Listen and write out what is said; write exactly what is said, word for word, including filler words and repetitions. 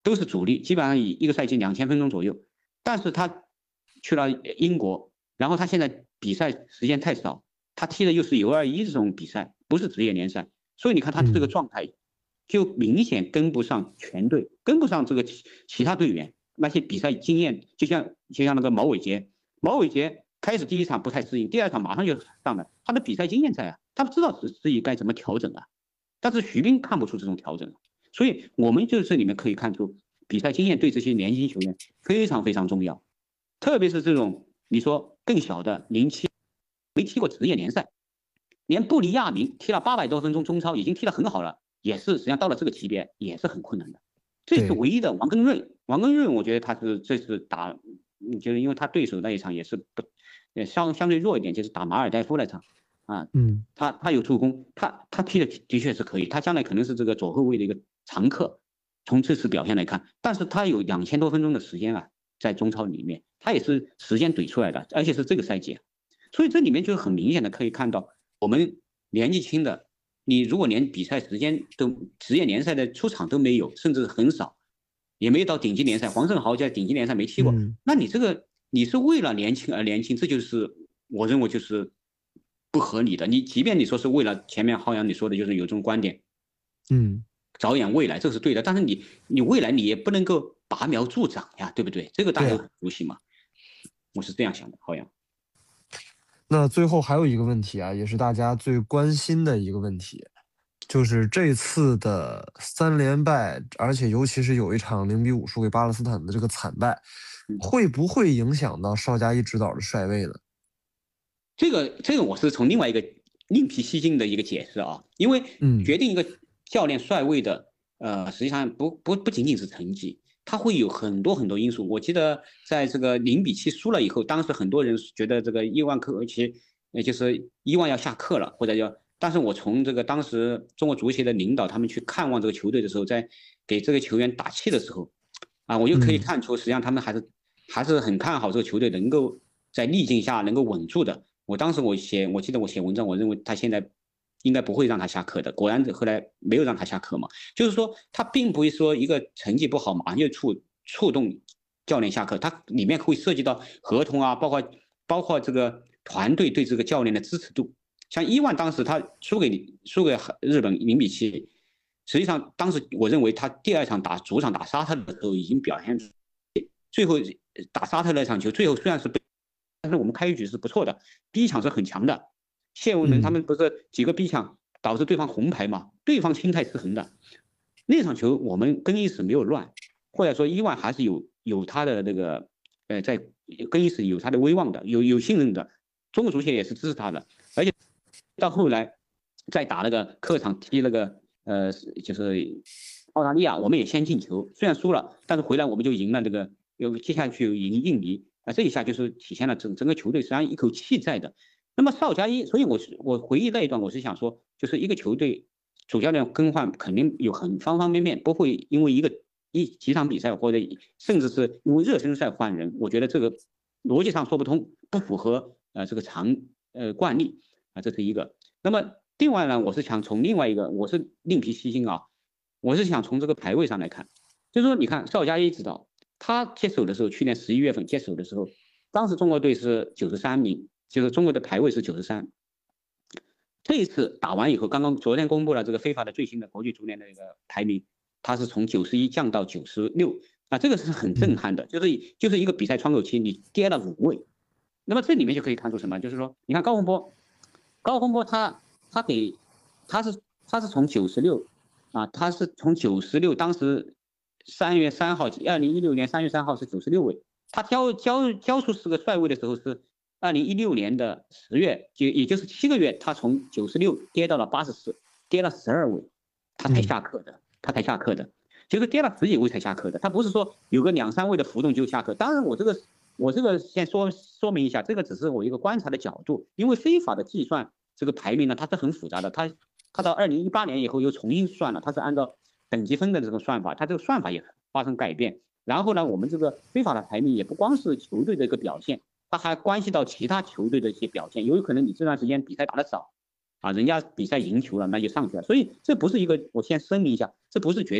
都是主力，基本上以一个赛季两千分钟左右。但是他去了英国，然后他现在比赛时间太少，他踢的又是 U 二十一这种比赛，不是职业联赛，所以你看他这个状态就明显跟不上全队，跟不上这个其他队员那些比赛经验，就像就像那个毛伟杰，毛伟杰开始第一场不太适应，第二场马上就上来，他的比赛经验在啊，他知道自己该怎么调整啊。但是徐斌看不出这种调整，所以我们就这里面可以看出，比赛经验对这些年轻球员非常非常重要，特别是这种你说更小的零七没踢过职业联赛，连布里亚明踢了八百多分钟中超，已经踢得很好了，也是实际上到了这个级别也是很困难的。这是唯一的王根润，王根润我觉得他是这次打，就是因为他对手那一场也是不相相对弱一点，就是打马尔代夫那场。啊，嗯，他他有助攻，他他踢的的确是可以，他将来可能是这个左后卫的一个常客，从这次表现来看，但是他有两千多分钟的时间啊，在中超里面，他也是时间怼出来的，而且是这个赛季，所以这里面就很明显的可以看到，我们年纪轻的，你如果连比赛时间都职业联赛的出场都没有，甚至很少，也没有到顶级联赛，黄胜豪在顶级联赛没踢过，嗯、那你这个你是为了年轻而年轻，这就是我认为就是不合理的。你即便你说是为了前面浩洋你说的就是有这种观点，嗯，着眼未来这是对的，但是你你未来你也不能够拔苗助长呀，对不对？这个大家都很熟悉嘛，我是这样想的，浩洋。 那最后还有一个问题啊，也是大家最关心的一个问题，就是这次的三连败，而且尤其是有一场零比五输给巴勒斯坦的这个惨败，会不会影响到邵佳一指导的帅位呢？ 这个这个我是从另外一个另辟蹊径的一个解释啊，因为决定一个教练帅位的，呃，实际上不不不仅仅是成绩，它会有很多很多因素。我记得在这个零比七输了以后，当时很多人觉得这个伊万科维奇，呃，就是伊万要下课了，或者要，但是我从这个当时中国足协的领导他们去看望这个球队的时候，在给这个球员打气的时候，啊，我就可以看出，实际上他们还是还是很看好这个球队能够在逆境下能够稳住的。我当时我写，我记得我写文章，我认为他现在应该不会让他下课的。果然后来没有让他下课嘛，就是说他并不会说一个成绩不好马上就触触动教练下课，他里面会涉及到合同啊，包括包括这个团队对这个教练的支持度。像伊万当时他输给输给日本零比七，实际上当时我认为他第二场打主场打沙特的时候已经表现出，最后打沙特那场球，最后虽然是被。但是我们开局是不错的，逼抢是很强的。谢文能他们不是几个逼抢导致对方红牌嘛？对方心态失衡的那场球，我们更衣室没有乱，或者说伊万还是有有他的那个呃在更衣室有他的威望的，有有信任的。中国足协也是支持他的，而且到后来再打那个客场踢那个呃就是澳大利亚，我们也先进球，虽然输了，但是回来我们就赢了这个，又接下去赢印尼。啊，这一下就是体现了整整个球队实际上一口气在的。那么邵佳一，所以我是我回忆那一段，我是想说，就是一个球队主教练更换肯定有很方方面面，不会因为一个一几场比赛或者甚至是因为热身赛换人，我觉得这个逻辑上说不通，不符合呃这个常呃惯例啊，这是一个。那么另外呢，我是想从另外一个，我是另辟蹊径啊，我是想从这个排位上来看，就是说你看邵佳一指导。他接手的时候，去年十一月份接手的时候，当时中国队是九十三名，就是中国的排位是九十三。这一次打完以后，刚刚昨天公布了这个非法的最新的国际足联的一个排名，他是从九十一降到九十六，啊，这个是很震撼的，就是就是一个比赛窗口期，你跌了五位。那么这里面就可以看出什么？就是说，你看高洪波，高洪波他他给他是他是从九十六啊，他是从九十六，当时。三月三号，二零一六年三月三号是九十六位。他交交交出四个帅位的时候是二零一六年的十月，就也就是七个月，他从九十六跌到了八十四，跌了十二位，他才下课的，他才下课的，就是跌了十几位才下课的。他不是说有个两三位的浮动就下课。当然，我这个我这个先说说明一下，这个只是我一个观察的角度，因为非法的计算这个排名呢，它是很复杂的，它它到二零一八年以后又重新算了，它是按照。等级分的这个算法，它这个算法也发生改变。然后呢，我们这个非法的排名也不光是球队的一个表现，它还关系到其他球队的一些表现。有可能你这段时间比赛打得少，啊，人家比赛赢球了，那就上去了。所以这不是一个，我先声明一下，这不是绝。